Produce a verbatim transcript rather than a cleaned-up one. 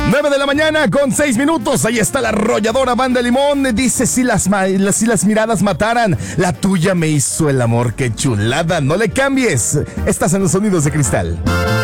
nueve de la mañana con seis minutos. Ahí está la arrolladora Banda Limón. Dice: si las, ma- si las miradas mataran, la tuya me hizo el amor. Qué chulada, no le cambies. Estás en los Sonidos de Cristal.